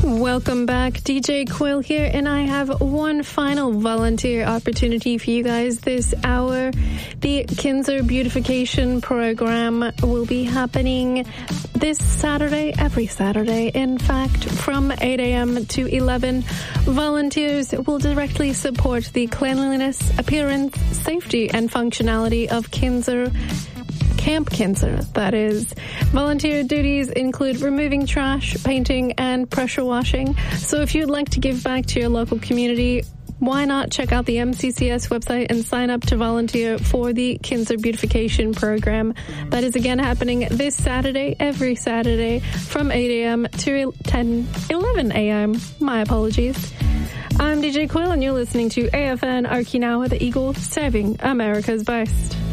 Welcome back. DJ Quill here, and I have one final volunteer opportunity for you guys this hour. The Kinser Beautification Program will be happening this Saturday, every Saturday. In fact, from 8 a.m. to 11, volunteers will directly support the cleanliness, appearance, safety, and functionality of Kinser Camp Kinser, that is. Volunteer duties include removing trash, painting, and pressure washing. So if you'd like to give back to your local community, why not check out the MCCS website and sign up to volunteer for the Kinser Beautification Program. That is again happening this Saturday, every Saturday, from 8 a.m. to 11 a.m. My apologies. I'm DJ Quill, and you're listening to AFN Arkinawa, the Eagle, serving America's best.